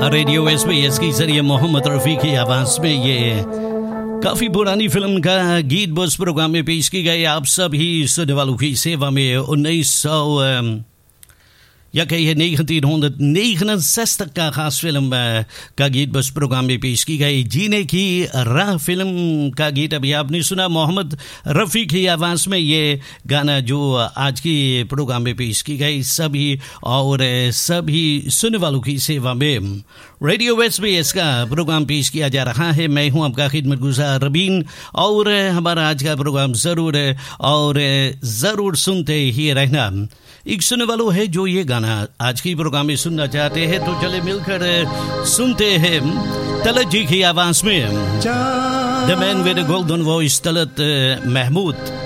Radio SBS के जरिए मोहम्मद रफ़ी की आवाज़ में ये काफ़ी पुरानी फिल्म का गीत बस प्रोग्राम में पेश की गई। आप सभी सुनने वालों की सेवा में 1969 का खास फिल्म का गीत बस प्रोग्राम में पेश की गई। जीने की राह फिल्म का गीत अभी आपने सुना मोहम्मद रफ़ी की आवाज़ में। ये गाना जो आज की प्रोग्राम में पेश की गई सभी सुनने वालों की सेवा में रेडियो SBS का प्रोग्राम पेश किया जा रहा है। मैं हूं आपका खिदमतगुज़ार रबीन और हमारा आज का प्रोग्राम ज़रूर सुनते ही रहना। एक सुनने वालों है जो ये गाना आज की प्रोग्राम में सुनना चाहते हैं, तो चले मिलकर सुनते हैं तलत जी की आवाज़ में the man with the golden voice, Talat Mahmood.